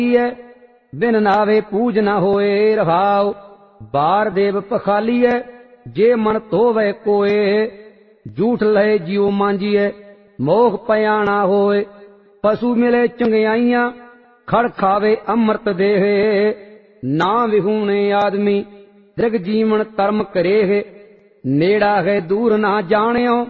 बिन नावे पूज न होए रहाओ। बार देव पखालीए जे मन तोवे कोए। झूठ लहे जियो मांजिए मोह पयाणा होए। पशु मिले चंगियाइयां खड़ खावे अमृत देहे। ना विहूणे आदमी दृग जीवन कर्म करे। नेड़ा है दूर ना जाणियो